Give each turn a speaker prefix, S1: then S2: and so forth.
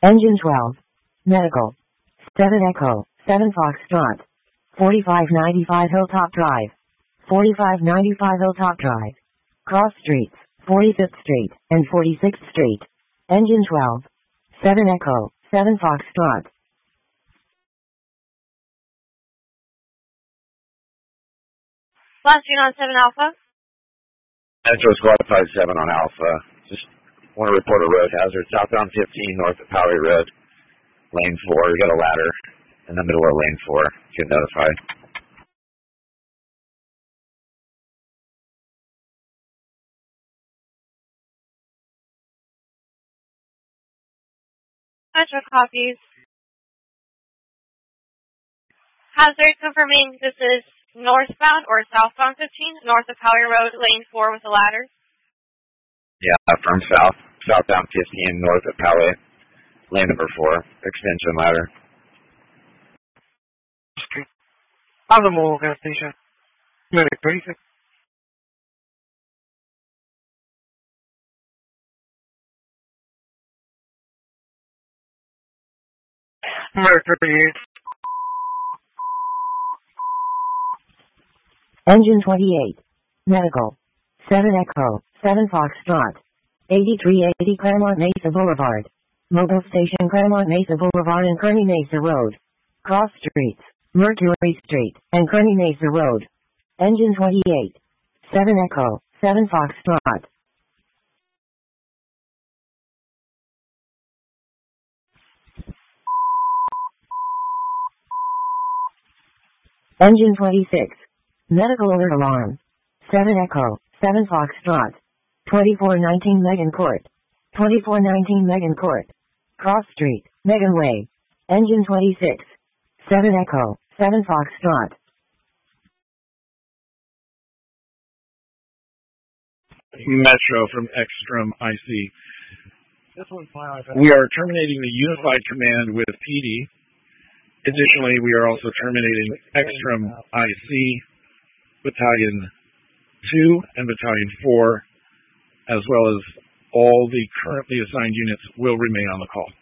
S1: Engine 12. Medical. 7 Echo, 7 Foxtrot. 4595 Hilltop Drive. 4595 Hilltop Drive. Cross Streets, 45th Street and 46th Street. Engine 12. 7 Echo, 7 Foxtrot.
S2: Last unit on 7 Alpha.
S3: Metro Squad 57 on Alpha. Just want to report a road hazard. Southbound 15 north of Poway Road. Lane 4. We got a ladder in the middle of lane 4. Get notified.
S2: Metro copies. Hazard confirming this is northbound or southbound 15, north of Poway Road, lane 4 with a ladder.
S3: Yeah, from south. Southbound 15 north of Poway. Lane number 4. Extension ladder.
S4: Street. On the mall gas station. Medic 36. Medic 38.
S1: Engine 28. Medical. 7 Echo, 7 Foxtrot. 8380 Claremont Mesa Boulevard. Mobile Station Claremont Mesa Boulevard and Kearny Mesa Road. Cross Streets, Mercury Street, and Kearny Mesa Road. Engine 28. 7 Echo, 7 Foxtrot. Engine 26. Medical alert alarm. 7 Echo, 7 Foxtrot. 2419 Megan Court. 2419 Megan Court. Cross Street, Megan Way. Engine 26. 7 Echo, 7 Foxtrot.
S5: Metro from Ekstrom IC. We are terminating the unified command with PD. Additionally, we are also terminating Ekstrom IC, Battalion 2 and Battalion 4, as well as all the currently assigned units will remain on the call.